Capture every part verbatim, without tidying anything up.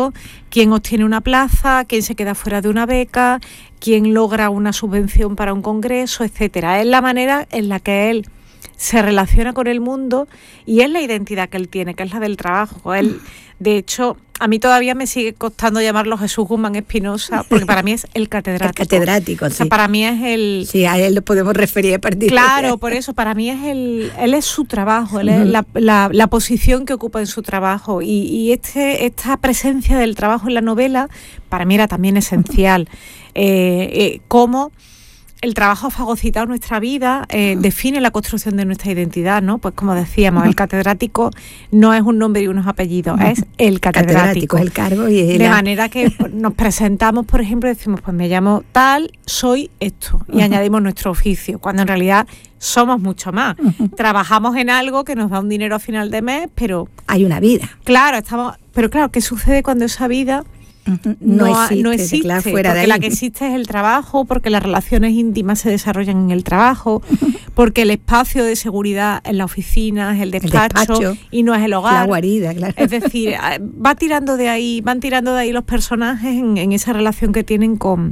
estudio, quién obtiene una plaza, quién se queda fuera de una beca, quién logra una subvención para un congreso, etcétera. Es la manera en la que él se relaciona con el mundo y es la identidad que él tiene, que es la del trabajo. Él, de hecho, a mí todavía me sigue costando llamarlo Jesús Guzmán Espinosa, porque para mí es el catedrático. El catedrático, sí. O sea, para mí es el... Sí, a él lo podemos referir a partir Claro, de... por eso, para mí es el... Él es su trabajo, él es la, la, la posición que ocupa en su trabajo. Y, y este esta presencia del trabajo en la novela, para mí era también esencial. Eh, eh, cómo el trabajo ha fagocitado nuestra vida, eh, define la construcción de nuestra identidad, ¿no? Pues como decíamos, el catedrático no es un nombre y unos apellidos, es el catedrático. catedrático es el cargo y es de la... manera que nos presentamos, por ejemplo, y decimos, pues me llamo tal, soy esto, y uh-huh. añadimos nuestro oficio, cuando en realidad somos mucho más. Uh-huh. Trabajamos en algo que nos da un dinero a final de mes, pero... Hay una vida. Claro, estamos... Pero claro, ¿qué sucede cuando esa vida... Uh-huh. No, no existe, no existe claro, fuera porque de ahí. La que existe es el trabajo, porque las relaciones íntimas se desarrollan en el trabajo, porque el espacio de seguridad en la oficina es el despacho, el despacho y no es el hogar. La guarida, claro. Es decir, va tirando de ahí, van tirando de ahí los personajes en, en esa relación que tienen con...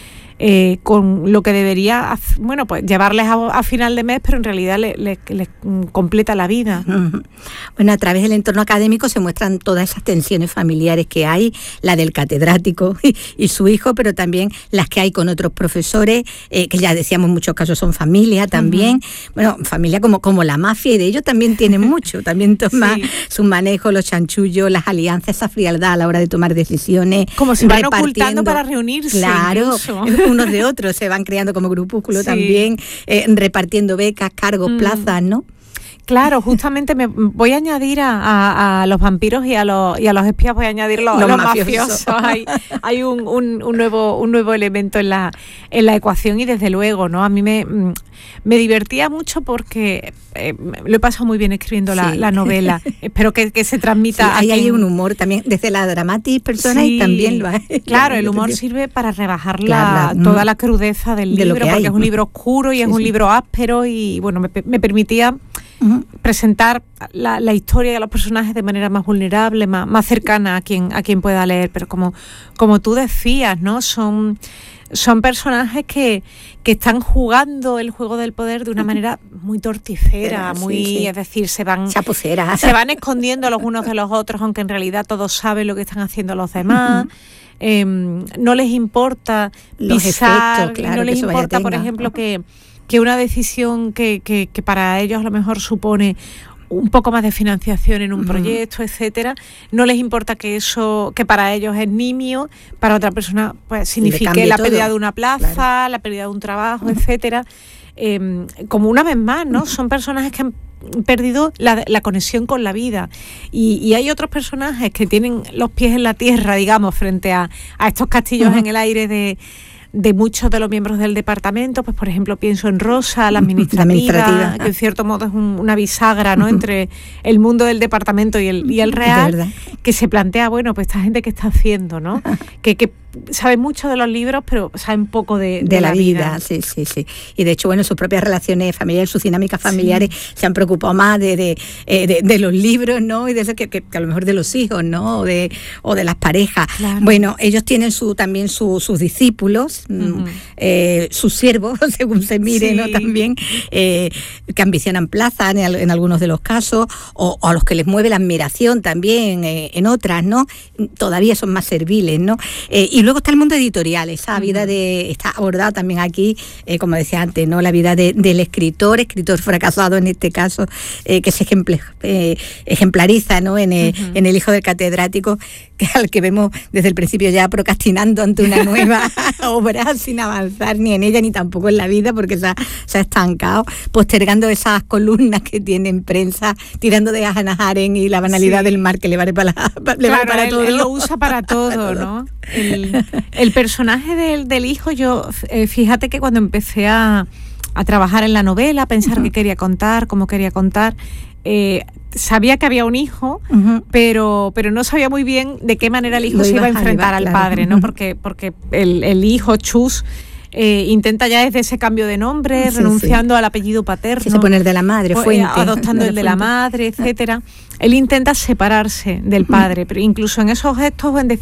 Eh, con lo que debería, bueno, pues llevarles a, a final de mes, pero en realidad les le, le completa la vida. Uh-huh. Bueno, a través del entorno académico se muestran todas esas tensiones familiares que hay, la del catedrático y, y su hijo, pero también las que hay con otros profesores, eh, que ya decíamos en muchos casos son familia también, uh-huh. bueno, familia como, como la mafia, y de ellos también tienen mucho, también toma sí. su manejo, los chanchullos, las alianzas, esa frialdad a la hora de tomar decisiones. Como se van ocultando para reunirse. Claro, unos de otros se van creando como grupúsculo sí. también, eh, repartiendo becas, cargos, mm. plazas, ¿no? Claro, justamente me voy a añadir a, a, a los vampiros y a los y a los espías voy a añadir los, los, los mafiosos. mafiosos. Hay, hay un, un, un nuevo un nuevo elemento en la en la ecuación y desde luego, ¿no? A mí me, me divertía mucho porque eh, lo he pasado muy bien escribiendo sí. la, la novela. Espero que, que se transmita. Sí, ahí hay un humor también desde la dramatis persona sí. y también lo hay. Claro, el humor sirve para rebajar la, la, toda la crudeza del de libro porque hay. es un libro oscuro y sí, es un sí. libro áspero y bueno, me, me permitía Uh-huh. presentar la, la historia de los personajes de manera más vulnerable, más, más cercana a quien a quien pueda leer, pero como, como tú decías, ¿no? Son, son personajes que, que están jugando el juego del poder de una manera muy torticera, sí, muy, sí. es decir, se van chapucera. Se van escondiendo los unos de los otros, aunque en realidad todos saben lo que están haciendo los demás. Uh-huh. Eh, no les importa los pisar, efectos, claro, no les importa, por tenga. ejemplo, que que una decisión que, que, que para ellos a lo mejor supone un poco más de financiación en un uh-huh. proyecto, etcétera, no les importa que eso, que para ellos es nimio, para otra persona pues signifique la pérdida todo. de una plaza, claro. la pérdida de un trabajo, uh-huh. etcétera. Eh, como una vez más, ¿no? Uh-huh. Son personajes que han perdido la, la conexión con la vida y, y hay otros personajes que tienen los pies en la tierra, digamos, frente a, a estos castillos uh-huh. en el aire de de muchos de los miembros del departamento, pues por ejemplo pienso en Rosa, la administrativa, la administrativa. que en cierto modo es un, una bisagra, ¿no? entre el mundo del departamento y el, y el real, que se plantea, bueno, pues esta gente que está haciendo, ¿no? que, que sabe mucho de los libros, pero saben poco de, de, de la, la vida. vida. Sí, sí, sí. Y de hecho, bueno, sus propias relaciones familiares, sus dinámicas familiares sí. se han preocupado más de, de, de, de los libros, ¿no? Y de eso que, que, que a lo mejor de los hijos, ¿no? O de, o de las parejas. Claro. Bueno, ellos tienen su también su, sus discípulos, uh-huh. eh, sus siervos, según se mire, sí. ¿no? También, eh, que ambicionan plaza en, en algunos de los casos, o, o a los que les mueve la admiración también eh, en otras, ¿no? Todavía son más serviles, ¿no? Eh, y luego está el mundo editorial, esa vida de, está abordada también aquí, eh, como decía antes, ¿no? La vida de, del escritor, escritor fracasado en este caso, eh, que se ejempl, eh, ejemplariza, ¿no? En el, uh-huh. en el hijo del catedrático, que al que vemos desde el principio ya procrastinando ante una nueva obra sin avanzar ni en ella ni tampoco en la vida porque se ha, se ha estancado, postergando esas columnas que tiene en prensa, tirando de Hannah Arendt y la banalidad sí. del mar que le vale para, le claro, vale para él, todo. Él lo usa para todo, para todo. ¿no? El, el personaje del, del hijo, yo eh, fíjate que cuando empecé a, a trabajar en la novela, a pensar uh-huh. qué quería contar, cómo quería contar, eh, sabía que había un hijo, uh-huh. pero pero no sabía muy bien de qué manera el hijo lo se iba a enfrentar a llevar, al claro. padre, ¿no? Uh-huh. Porque porque el, el hijo Chus eh, intenta ya desde ese cambio de nombre, sí, renunciando sí. al apellido paterno, sí, se pone el de la madre, pues, fuente, adoptando de el de la madre, etcétera. Él intenta separarse del padre, pero incluso en esos gestos, en